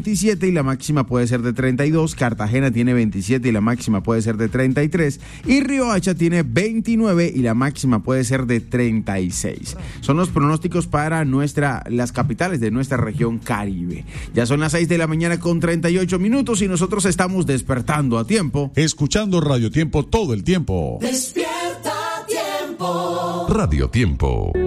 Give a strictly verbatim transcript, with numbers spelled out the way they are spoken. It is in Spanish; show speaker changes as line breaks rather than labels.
veintisiete y la máxima puede ser de treinta y dos, Cartagena tiene veintisiete y la máxima puede ser de treinta y tres y Riohacha tiene veintinueve y la máxima puede ser de treinta y seis. Son los pronósticos para nuestra, las capitales de nuestra región Caribe. Ya son las seis de la mañana con treinta y ocho minutos y nosotros estamos despertando a tiempo.
Escuchando Radio Tiempo todo el tiempo.
Despierta a tiempo.
Radio Tiempo.